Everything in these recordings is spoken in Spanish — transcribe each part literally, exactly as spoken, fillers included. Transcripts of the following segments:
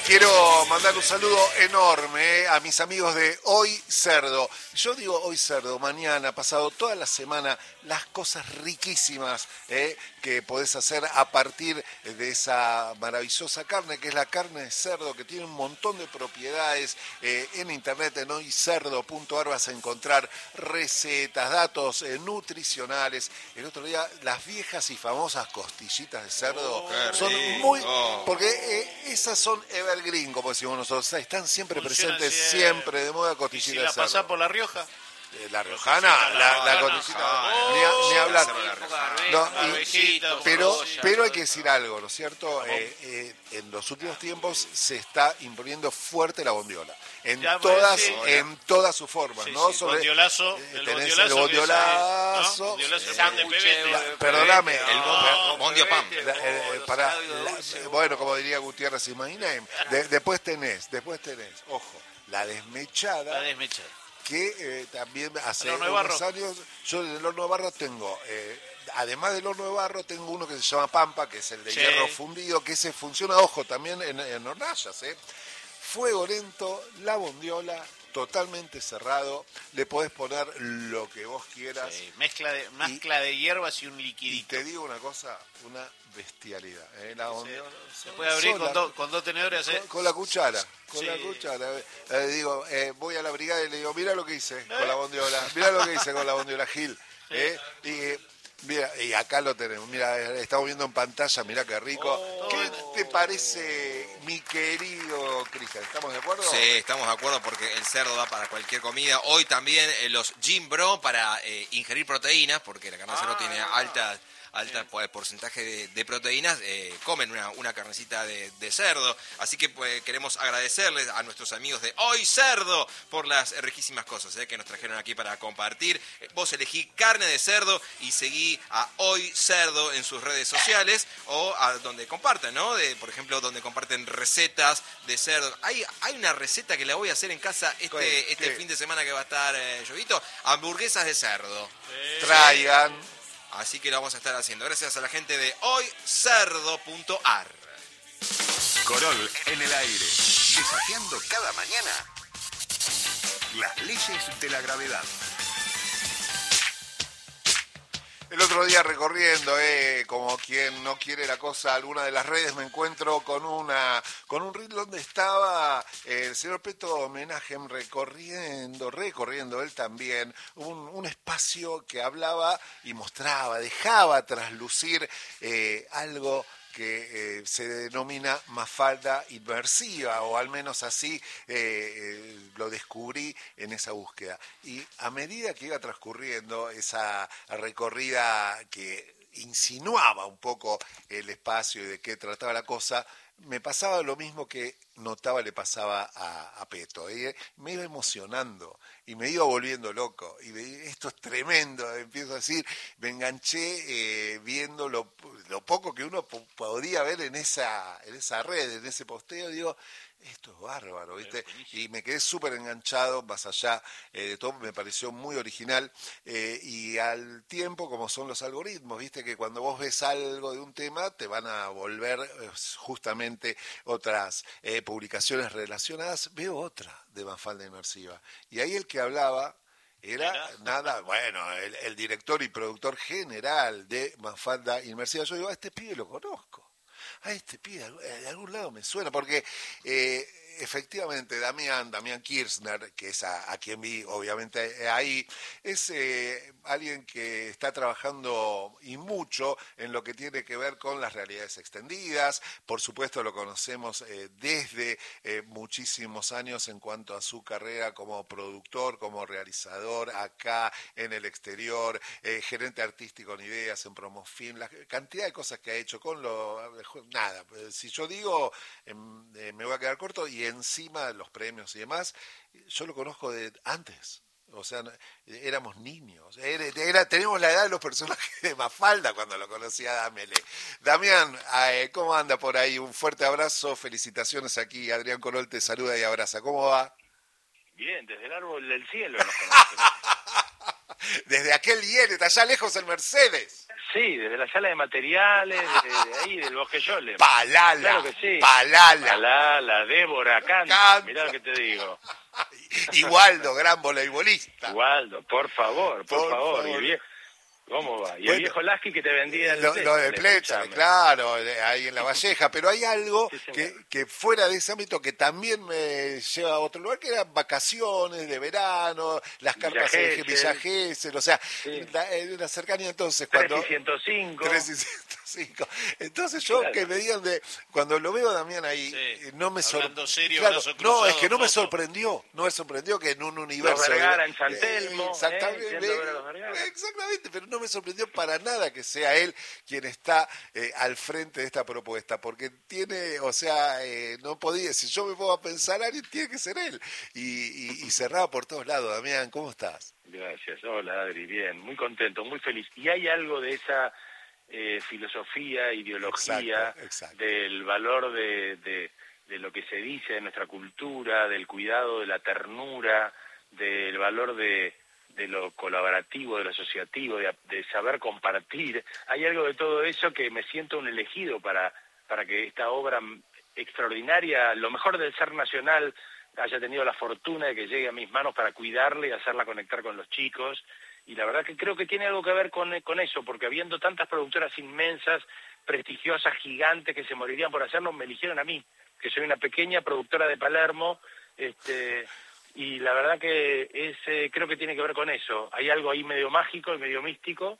Quiero mandar un saludo enorme eh, a mis amigos de Hoy Cerdo. Yo digo Hoy Cerdo, mañana, pasado, toda la semana, las cosas riquísimas eh, que podés hacer a partir de esa maravillosa carne, que es la carne de cerdo, que tiene un montón de propiedades. Eh, en internet, en hoy cerdo punto a r, vas a encontrar recetas, datos eh, nutricionales. El otro día, las viejas y famosas costillitas de cerdo Oh, son rico. muy... Porque eh, esas son evergreen, como decimos nosotros, están siempre Funciona presentes, siempre. siempre de moda ¿Y costillitas si de la cerdo. pasás por La Rioja? Eh, La riojana, la, la costillita, Oh, ni, a- ni hablar. barbe- No, y- barbejito, pero, cebolla, pero hay todo que eso. decir algo, ¿no es cierto? Eh, eh, en los últimos tiempos se está imponiendo fuerte la bondiola. En Ya, pues, todas, sí. en todas sus formas, Sí, ¿no? sí, bondiolazo, eh, el tenés bondiolazo el que es, bondiolazo. ¿no? Bondiolazo, Sí. el pan de pebete. La- perdóname, el el bondio- bondio pan. la- eh, para, la- bueno, como diría Gutiérrez y Mainem, de- después tenés, después tenés, ojo, la desmechada. La desmechada. Que eh, también hace ¿El horno de unos barro? años, yo en el horno de barro tengo, eh, además del horno de barro, tengo uno que se llama Pampa, que es el de Sí. hierro fundido, que ese funciona, ojo, también en, en hornallas, ¿eh? Fuego lento, la bondiola, totalmente cerrado, le podés poner lo que vos quieras. Sí, mezcla de, mezcla de hierbas y un Y liquidito. te digo una cosa, una bestialidad. ¿eh? La bondiola, Se puede abrir sola, con, do- con dos tenedores. ¿eh? con, con la cuchara, con Sí. la cuchara. Eh, digo, eh, voy a la brigada y le digo, mira lo que hice con la bondiola, mira lo que hice con la bondiola, Gil. ¿eh? Y, eh, mira, y acá lo tenemos, mira, eh, estamos viendo en pantalla, mira qué rico. Oh. ¿Qué te parece, mi querido Cristian? ¿Estamos de acuerdo? Sí, estamos de acuerdo porque el cerdo da para cualquier comida. Hoy también eh, los Gym Bro para eh, ingerir proteínas, porque la carne de cerdo Ah. tiene alta alta po- porcentaje de, de proteínas, eh, comen una, una carnecita de, de cerdo. Así que pues, queremos agradecerles a nuestros amigos de Hoy Cerdo por las eh, riquísimas cosas eh, que nos trajeron aquí para compartir. Eh, vos elegí carne de cerdo y seguí a Hoy Cerdo en sus redes sociales o a donde compartan, ¿no? De, por ejemplo, donde comparten recetas de cerdo. Hay, hay una receta que la voy a hacer en casa este, ¿Qué? este ¿Qué? fin de semana que va a estar eh, Llovito. Hamburguesas de cerdo. Traigan. Así que lo vamos a estar haciendo. Gracias a la gente de hoy cerdo punto a r. Corol en el aire, desafiando cada mañana las leyes de la gravedad. El otro día recorriendo, eh, como quien no quiere la cosa, alguna de las redes, me encuentro con una con un reel donde estaba eh, el señor Peto Menagem recorriendo, recorriendo él también, un, un espacio que hablaba y mostraba, dejaba traslucir eh, algo que eh, se denomina Mafalda inmersiva, o al menos así eh, eh, lo descubrí en esa búsqueda. Y a medida que iba transcurriendo esa recorrida que insinuaba un poco el espacio y de qué trataba la cosa, me pasaba lo mismo que notaba le pasaba a, a Peto. ¿eh? Me iba emocionando y me iba volviendo loco. Y me, esto es tremendo, empiezo a decir, me enganché eh, viendo lo, lo poco que uno po- podía ver en esa, en esa red, en ese posteo, digo, esto es bárbaro, ¿viste? Y me quedé súper enganchado, más allá eh, de todo, me pareció muy original. Eh, y al tiempo, como son los algoritmos, ¿viste? Que cuando vos ves algo de un tema, te van a volver eh, justamente otras eh, publicaciones relacionadas. Veo otra de Mafalda inmersiva. Y ahí el que hablaba era Era. nada, bueno, el, el director y productor general de Mafalda inmersiva. Yo digo, a este pibe lo conozco. A este pibe de algún lado me suena, porque eh, efectivamente Damián, Damián Kirchner, que es a, a quien vi obviamente ahí, es eh, alguien que está trabajando y mucho en lo que tiene que ver con las realidades extendidas. Por supuesto lo conocemos eh, desde eh, muchísimos años en cuanto a su carrera como productor, como realizador acá en el exterior, eh, gerente artístico en Ideas, en Promofilm, la cantidad de cosas que ha hecho con lo... Nada, si yo digo, eh, me voy a quedar corto, y encima los premios y demás, yo lo conozco de antes. O sea, éramos niños. Era, era, teníamos la edad de los personajes de Mafalda cuando lo conocía Dámele. Damián, eh, ¿cómo anda por ahí? Un fuerte abrazo, felicitaciones aquí. Adrián Corol te saluda y abraza. ¿Cómo va? Bien, desde el árbol del cielo nos conocemos. Desde aquel hielo, está allá lejos el Mercedes. Sí, desde la sala de materiales, de, de ahí, del Bosque Yole. Palala, Claro que sí. Palala. Palala, Débora, Canta. Canta. Mirá lo que te digo. Y Waldo, gran voleibolista. Waldo, por favor, por, Por favor. favor. Y el viejo, ¿cómo va? Y Bueno, el viejo Lasky que te vendía el Lo, lo de Plétzale, Plétzale, escuchame. claro, eh, ahí en La Valleja, pero hay algo Sí, señor. que, que fuera de ese ámbito que también me lleva a otro lugar, que eran vacaciones de verano, las carpas de Villa Villa Gesell. Gesell, o sea, Sí. la, eh, la cercanía entonces tres cuando... y ciento cinco. tres y ciento cinco. Entonces yo Claro. que me digan de, cuando lo veo a Damián ahí, Sí. eh, no me Hablando sorprendió. serio, Claro, brazo no, cruzado, es que no me foto. sorprendió, no me sorprendió que en un universo... Vergara de- en San Telmo, Eh, exactamente, eh, yendo a ver a los Vergara. exactamente, pero no me sorprendió para nada que sea él quien está eh, al frente de esta propuesta, porque tiene, o sea, eh, no podía, si yo me pongo a pensar, alguien tiene que ser él. Y, y, y cerraba por todos lados. Damián, ¿cómo estás? Gracias, hola Adri, bien, muy contento, muy feliz. Y hay algo de esa eh, filosofía, ideología, Exacto, exacto. del valor de, de, de lo que se dice de nuestra cultura, del cuidado de la ternura, del valor de, de lo colaborativo, de lo asociativo, de, de saber compartir. Hay algo de todo eso que me siento un elegido para, para que esta obra extraordinaria, lo mejor del ser nacional, haya tenido la fortuna de que llegue a mis manos para cuidarla y hacerla conectar con los chicos. Y la verdad que creo que tiene algo que ver con, con eso, porque habiendo tantas productoras inmensas, prestigiosas, gigantes, que se morirían por hacerlo, me eligieron a mí, que soy una pequeña productora de Palermo, este, y la verdad que es, eh, creo que tiene que ver con eso. Hay algo ahí medio mágico y medio místico,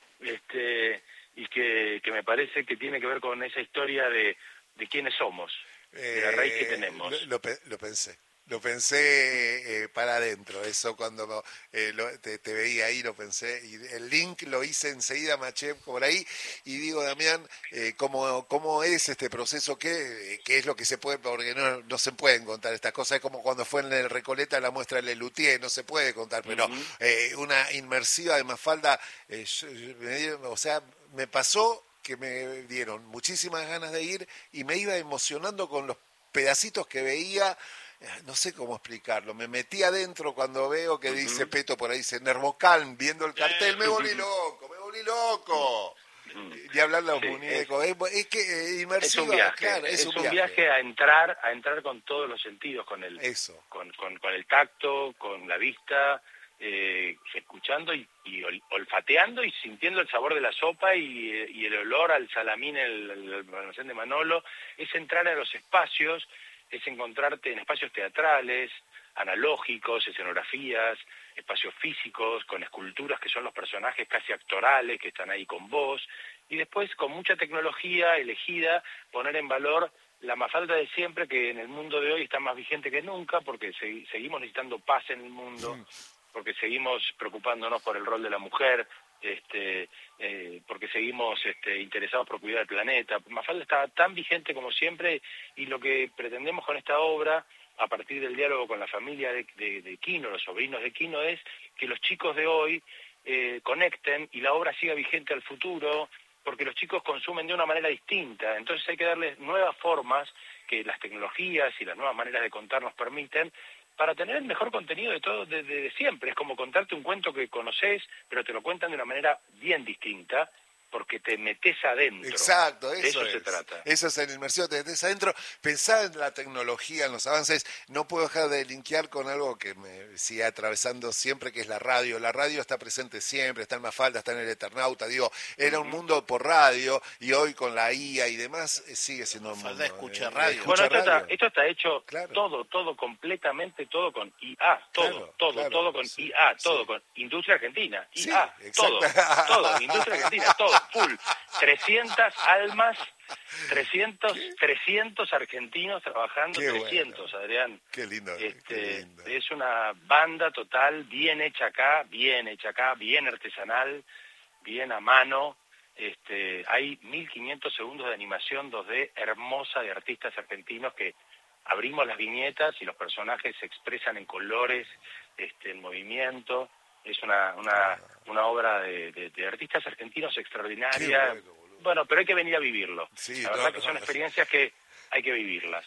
este, y que, que me parece que tiene que ver con esa historia de, de quiénes somos, de la raíz que Eh, tenemos. Lo, lo pe- lo pensé. Lo pensé eh, para adentro, eso cuando eh, lo- te, te veía ahí, lo pensé, y el link lo hice enseguida, maché por ahí, y digo, Damián, eh, ¿cómo, ¿cómo es este proceso? ¿Qué, qué es lo que se puede? Porque no, no se pueden contar estas cosas, es como cuando fue en el Recoleta la muestra de Lelutier, no se puede contar, pero Ujú. eh, una inmersiva de Mafalda, eh, yo- yo- me dieron- o sea, me pasó que me dieron muchísimas ganas de ir y me iba emocionando con los pedacitos que veía, eh, no sé cómo explicarlo, me metí adentro cuando veo que dice Peto por ahí, dice Nervocalm, viendo el cartel, me volví loco, me volví loco. Y hablar los Sí, muñecos, es, es que eh, Es inmersiva, un viaje, claro, es, es un un viaje. viaje a entrar, a entrar con todos los sentidos, con el, Eso. con, con, con el tacto, con la vista, eh, escuchando y, y ol- olfateando y sintiendo el sabor de la sopa y, eh, y el olor al salamín, el, el, el almacén de Manolo. Es entrar a los espacios, es encontrarte en espacios teatrales, analógicos, escenografías, espacios físicos, con esculturas que son los personajes casi actorales que están ahí con vos, y después con mucha tecnología elegida poner en valor la Mafalda de siempre, que en el mundo de hoy está más vigente que nunca, porque se- seguimos necesitando paz en el mundo, porque seguimos preocupándonos por el rol de la mujer, este, eh, porque seguimos este, interesados por cuidar el planeta. Mafalda está tan vigente como siempre, y lo que pretendemos con esta obra, a partir del diálogo con la familia de, de, de Quino, los sobrinos de Quino, es que los chicos de hoy eh, conecten y la obra siga vigente al futuro, porque los chicos consumen de una manera distinta. Entonces hay que darles nuevas formas que las tecnologías y las nuevas maneras de contar nos permiten, para tener el mejor contenido de todo de, de- de siempre. Es como contarte un cuento que conoces, pero te lo cuentan de una manera bien distinta, porque te metes adentro. Exacto, De eso, eso se es. trata. Eso es el inmersivo, te metes adentro. Pensar en la tecnología, en los avances. No puedo dejar de linkear con algo que me sigue atravesando siempre, que es la radio. La radio está presente siempre, está en Mafalda, está en el Eternauta. Digo, era un mundo por radio y hoy con la I A y demás eh, sigue siendo un mundo. Mafalda escucha eh, radio. escucha Bueno, esto está, radio. esto está hecho Claro. todo, todo, completamente todo con I A, todo, Claro, todo, claro, todo con sí, I A, todo sí. con Industria Argentina, Sí, I A, todo, exacto. todo, Industria Argentina, todo, full. trescientas almas, trescientos, trescientos argentinos trabajando, Qué bueno. trescientos, Adrián. Qué lindo, Este, qué lindo. es una banda total, bien hecha acá, bien hecha acá, bien artesanal, bien a mano. Este, hay mil quinientos segundos de animación dos D hermosa de artistas argentinos que abrimos las viñetas y los personajes se expresan en colores, este, en movimiento. Es una una, una obra de, de, de artistas argentinos extraordinaria. Qué bueno, boludo. Bueno, pero hay que venir a vivirlo. Sí, la no, verdad que no, son no. experiencias que hay que vivirlas.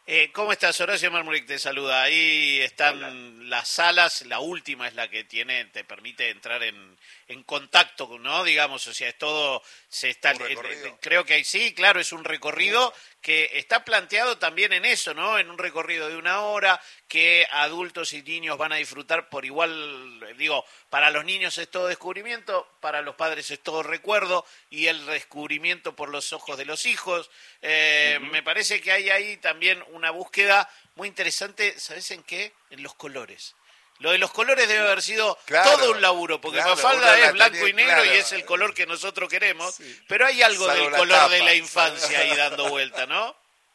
Eh, ¿Cómo estás? Horacio Marmuric te saluda. Ahí están Hola. las salas, la última es la que tiene, te permite entrar en, en contacto, ¿no? Digamos, o sea, es todo, se está, Un recorrido. eh, creo que hay, sí, claro, es un recorrido que está planteado también en eso, ¿no? En un recorrido de una hora, que adultos y niños van a disfrutar por igual, digo, para los niños es todo descubrimiento, para los padres es todo recuerdo, y el descubrimiento por los ojos de los hijos. Eh, uh-huh. Me parece que hay ahí también una búsqueda muy interesante, ¿sabes en qué? En los colores. Lo de los colores debe haber sido claro, todo un laburo, porque claro, Mafalda es blanco tenía, y negro claro. y es el color que nosotros queremos, sí. pero hay algo Salvo del la color tapa. de la infancia ahí dando vuelta, ¿no?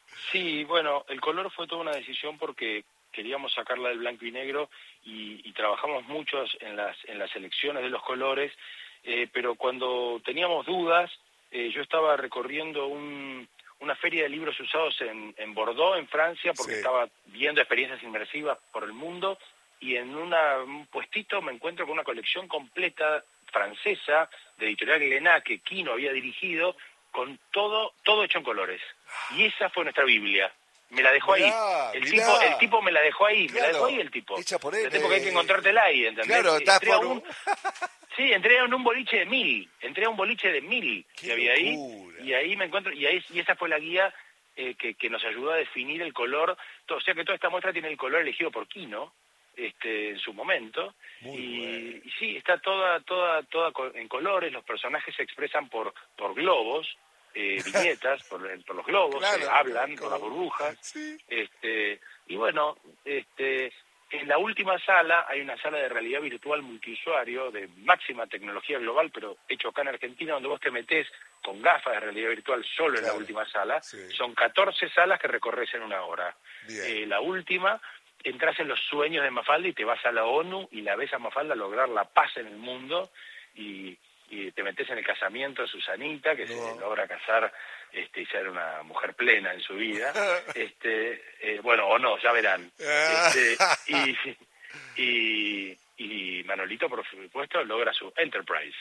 Sí, bueno, el color fue toda una decisión porque queríamos sacarla del blanco y negro y, y trabajamos muchos en las en las elecciones de los colores, eh, pero cuando teníamos dudas, eh, yo estaba recorriendo un, una feria de libros usados en, en Bordeaux, en Francia, porque sí. estaba viendo experiencias inmersivas por el mundo, y en una, un puestito me encuentro con una colección completa francesa de editorial Glénat que Kino había dirigido, con todo todo hecho en colores. Y esa fue nuestra Biblia. Me la dejó mirá, ahí. El mirá. tipo el tipo me la dejó ahí, claro. me la dejó ahí el tipo. Hecha por él. El tipo que hay que encontrártela ahí, ¿entendés? Claro, estás entré por a un, Sí, entré en un boliche de mil, entré a un boliche de mil Qué que había locura. ahí, y ahí me encuentro, y ahí y esa fue la guía eh, que, que nos ayudó a definir el color. Todo, o sea que toda esta muestra tiene el color elegido por Kino, este, en su momento. Muy y, bueno. y sí, está toda, toda, toda en colores. Los personajes se expresan por, por globos, eh, viñetas, por, por los globos, Claro, eh, hablan claro. por las burbujas. Sí. Este, y bueno, este, en la última sala hay una sala de realidad virtual multiusuario de máxima tecnología global, pero hecho acá en Argentina, donde vos te metés con gafas de realidad virtual solo en Claro. la última sala. Sí. Son catorce salas que recorres en una hora. Bien. Eh, la última, entras en los sueños de Mafalda y te vas a la ONU y la ves a Mafalda lograr la paz en el mundo, y, y te metes en el casamiento de Susanita, que No. se logra casar este, y ser una mujer plena en su vida. este eh, Bueno, o no, ya verán. Este, y, y, y Manolito, por supuesto, logra su Enterprise.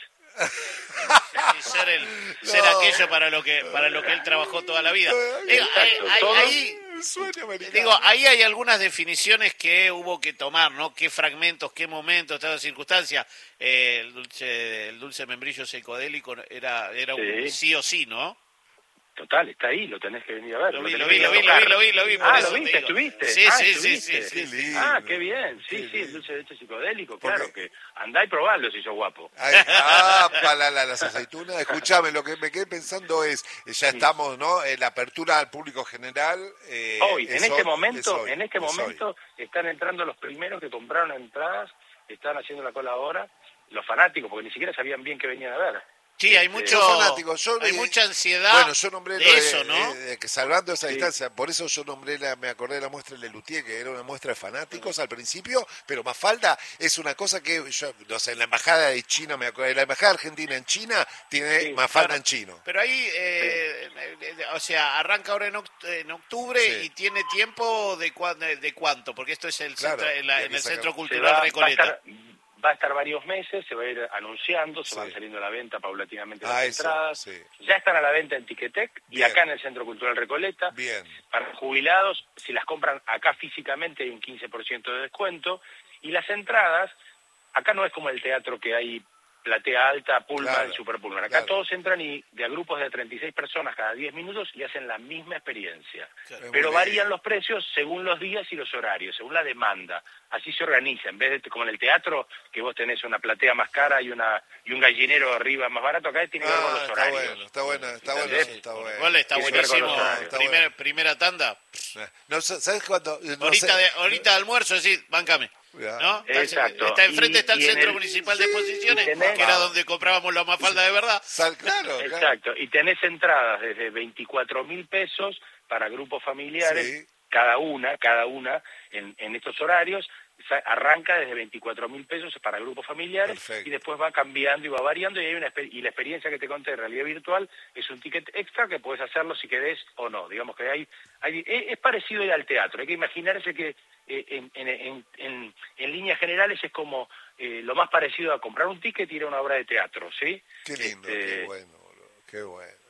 Y ser el, ser No. aquello para lo que para lo que él trabajó toda la vida. Digo, Exacto, ahí- ahí- todo- ahí- El sueño americano. Digo, ahí hay algunas definiciones que hubo que tomar, ¿no? Qué fragmentos, qué momentos, toda circunstancia. Eh, el dulce, el dulce membrillo psicodélico era, era un Sí. sí o sí, ¿no? Total, está ahí, lo tenés que venir a ver. Lo vi, tenés lo que vi, lo venir vi, a lo vi, tocar. lo vi, lo vi. por Ah, eso ¿lo te viste? digo. ¿Estuviste? Sí, Ah, sí, sí, ¿estuviste? sí, sí, Qué sí. lindo. Ah, qué bien, sí, Qué sí, el lindo. dulce de leche psicodélico, Porque- claro que andá y probalo si sos guapo. Ay, ah, para la- las aceitunas. Escuchame, lo que me quedé pensando es, eh, ya estamos, ¿no? En la apertura al público general. eh, Hoy, es en este hoy, momento, es hoy, en este es hoy. momento están entrando los primeros que compraron entradas, están haciendo la cola ahora, los fanáticos, porque ni siquiera sabían bien que venían a ver. Sí, hay Este, mucho, Yo fanático, yo hay vi- mucha ansiedad Bueno, yo nombré de lo eso, ¿no? eh, de que salvando esa Sí. distancia, por eso yo nombré, la, me acordé de la muestra de Lelutier, que era una muestra de fanáticos al principio, pero Mafalda es una cosa que, yo, no sé, en la embajada de China, me acuerdo, la embajada argentina en China tiene Sí, Mafalda claro. en chino. Pero ahí, eh, eh, o sea, arranca ahora en, oct- en octubre Sí. y tiene tiempo de, cua- de, de cuánto, porque esto es el Claro, centro- en, la- y en aquí el saca- Centro Se Cultural va, va, a Recoleta. estar, va a estar varios meses, se va a ir anunciando, se Sí. van saliendo a la venta paulatinamente Ah, las eso, entradas. sí. Ya están a la venta en Ticketek y Bien. acá en el Centro Cultural Recoleta. Bien. Para jubilados, si las compran acá físicamente hay un quince por ciento de descuento. Y las entradas, acá no es como el teatro que hay platea alta, pullman, Claro, super pullman. Acá claro. todos entran y de a grupos de treinta y seis personas cada diez minutos y hacen la misma experiencia. Claro. Es Pero muy varían lindo. los precios según los días y los horarios, según la demanda. Así se organiza. En vez de como en el teatro, que vos tenés una platea más cara y una y un gallinero arriba más barato, acá tiene que ver con Ah, los está horarios. bueno, está bueno, está bueno, ¿Entendés? está bueno. Igual está Tiene que ver con buenísimo. los horarios. Está Primer- bueno. Primera tanda. No, ¿sabes cuándo? No ahorita, sé. de, ahorita de almuerzo, decís, bancame. Ya. ¿No? Está el- Exacto. Está enfrente, Y- está el y en Centro el- Municipal de Sí, Exposiciones, y tenés- que era donde comprábamos la mafalda de verdad. Sal- claro, claro. Exacto, y tenés entradas desde veinticuatro mil pesos para grupos familiares, Sí. cada una, cada una en, en estos horarios, sa- arranca desde veinticuatro mil pesos para grupos familiares. Perfecto. Y después va cambiando y va variando y hay una exper- y la experiencia que te conté de realidad virtual es un ticket extra que puedes hacerlo si querés o no. Digamos que hay, hay es, es parecido al teatro, hay que imaginarse que eh, en, en, en, en, en líneas generales es como eh, lo más parecido a comprar un ticket y ir a una obra de teatro, ¿sí? Qué lindo, Este, qué bueno, boludo, qué bueno.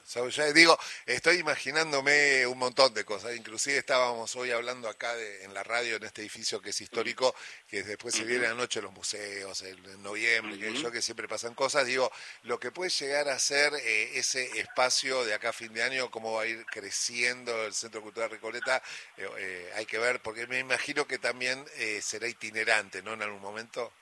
So, ya digo, estoy imaginándome un montón de cosas. Inclusive estábamos hoy hablando acá de, en la radio, en este edificio que es histórico, que después se vienen anoche los museos, en, en noviembre, que yo que siempre pasan cosas. Digo, lo que puede llegar a ser eh, ese espacio de acá a fin de año, cómo va a ir creciendo el Centro Cultural Recoleta, eh, eh, hay que ver, porque me imagino que también eh, será itinerante, ¿no? En algún momento.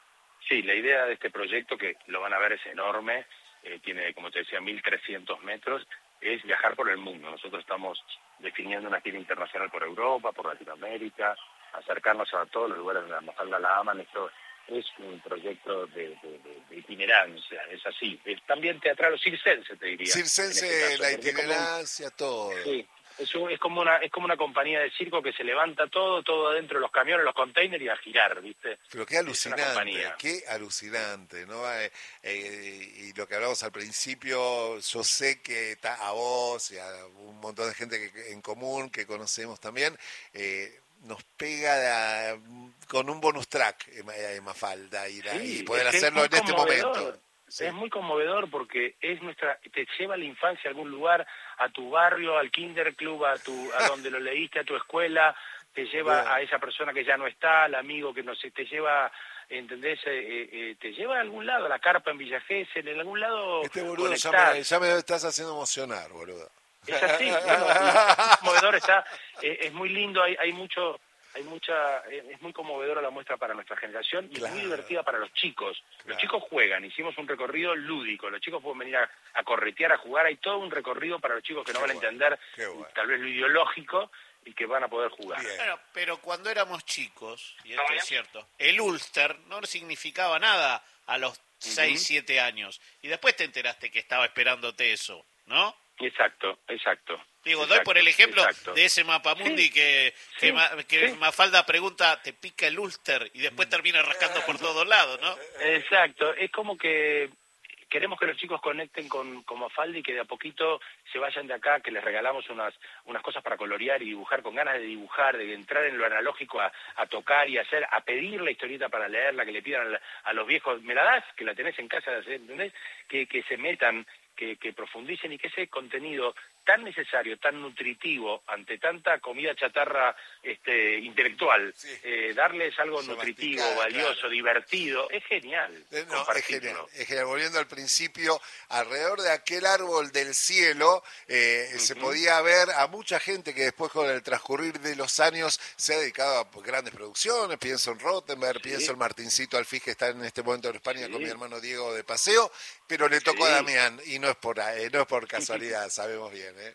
Sí, la idea de este proyecto, que lo van a ver, es enorme. Eh, tiene, como te decía, mil trescientos metros, es viajar por el mundo. Nosotros estamos definiendo una gira internacional por Europa, por Latinoamérica, acercarnos a todos los lugares donde la Mafalda la aman. Esto es un proyecto de, de, de, de itinerancia, es así. Es también teatral o circense, te diría. Circense, este caso, la itinerancia, un, todo. Sí, es, un, es, como una, es como una compañía de circo que se levanta todo, todo adentro de los camiones, los containers y a girar, ¿viste? Pero qué alucinante, qué alucinante, ¿no? Eh, eh, y lo que hablamos al principio, yo sé que está a vos y a un montón de gente que, en común que conocemos también, eh, nos pega de, con un bonus track en Mafalda y, sí, y poder hacerlo en este momento. Sí. Es muy conmovedor porque es nuestra, te lleva a la infancia a algún lugar, a tu barrio, al kinder club, a tu, a donde lo leíste, a tu escuela, te lleva bueno. a esa persona que ya no está, al amigo que no sé, te lleva, ¿entendés? Eh, eh, te lleva a algún lado, a la carpa en Villa Gesell, en algún lado. Este boludo ya me, ya me estás haciendo emocionar, boludo. Es así, bueno, es conmovedor, está, eh, es muy lindo, hay, hay mucho. Hay mucha, es muy conmovedora la muestra para nuestra generación y claro. es muy divertida para los chicos. Claro. Los chicos juegan, hicimos un recorrido lúdico, los chicos pueden venir a, a corretear, a jugar, hay todo un recorrido para los chicos que no Qué van a entender bueno. tal vez lo ideológico y que van a poder jugar. Bueno, pero cuando éramos chicos, y esto es cierto, el Ulster no significaba nada a los seis, siete años y después te enteraste que estaba esperándote eso, ¿no? Exacto, exacto. Digo, exacto, doy por el ejemplo exacto. de ese Mapamundi sí, que, que, sí, ma, que sí. Mafalda pregunta, ¿te pica el Ulster? Y después termina rascando por todos lados, ¿no? Exacto, es como que queremos que los chicos conecten con, con Mafalda y que de a poquito se vayan de acá, que les regalamos unas unas cosas para colorear y dibujar, con ganas de dibujar, de entrar en lo analógico a, a tocar y hacer, a pedir la historieta para leerla, que le pidan a, a los viejos, ¿me la das? Que la tenés en casa, ¿entendés? Que, que se metan, que, que profundicen y que ese contenido tan necesario, tan nutritivo, ante tanta comida chatarra este, intelectual, sí. eh, darles algo nutritivo, valioso, claro. divertido, es genial. No, es genial, es genial. Volviendo al principio, alrededor de aquel árbol del cielo eh, uh-huh. se podía ver a mucha gente que después con el transcurrir de los años se ha dedicado a grandes producciones, pienso en Rottenberg, sí. pienso en Martincito Alfí, que está en este momento en España sí. con mi hermano Diego de paseo, pero le tocó sí. a Damián, y no es por, eh, no es por casualidad, sabemos bien. ¿eh?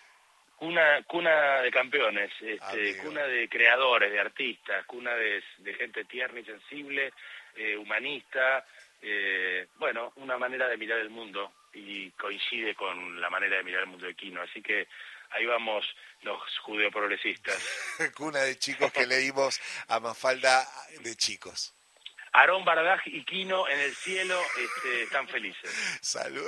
Cuna, cuna de campeones, este, cuna de creadores, de artistas, cuna de, de gente tierna y sensible, eh, humanista, eh, bueno, una manera de mirar el mundo y coincide con la manera de mirar el mundo de Quino, así que ahí vamos los judeoprogresistas. Cuna de chicos que leímos a Mafalda de chicos. Aarón Bardaj y Quino en el cielo este, están felices. Salud.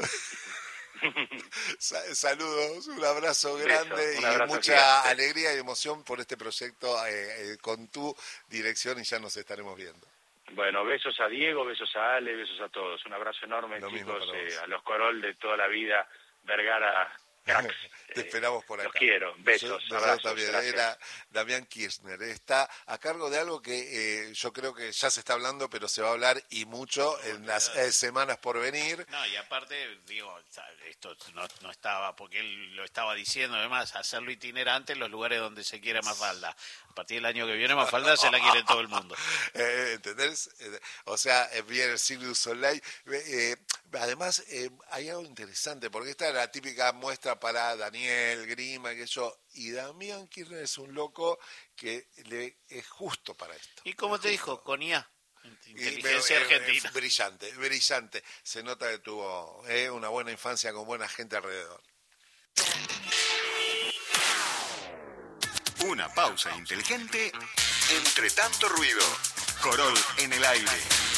Saludos, un abrazo grande Beso, un y abrazo mucha gigante. Alegría y emoción por este proyecto eh, eh, con tu dirección y ya nos estaremos viendo. Bueno, besos a Diego, besos a Ale, besos a todos. Un abrazo enorme, Lo chicos, eh, a los Corol de toda la vida, Vergara, cracks. Te esperamos por acá. Los quiero, besos, Nosotros, abrazos, también. gracias. Era Damián Kirchner, está a cargo de algo que eh, yo creo que ya se está hablando, pero se va a hablar y mucho en las eh, semanas por venir. No, y aparte, digo, esto no, no estaba, porque él lo estaba diciendo, además, hacerlo itinerante en los lugares donde se quiera Mafalda. A partir del año que viene Mafalda se la quiere todo el mundo. Eh, ¿Entendés? O sea, viene el Cirque du Soleil. Eh, además, eh, hay algo interesante, porque esta es la típica muestra para Daniel, Grima, que yo, y Damián Kirchner es un loco que le es justo para esto. ¿Y cómo te dijo? Con I A. Y, Inteligencia eh, argentina. Eh, brillante, brillante. Se nota que tuvo eh, una buena infancia con buena gente alrededor. Una pausa inteligente entre tanto ruido. Corol en el aire.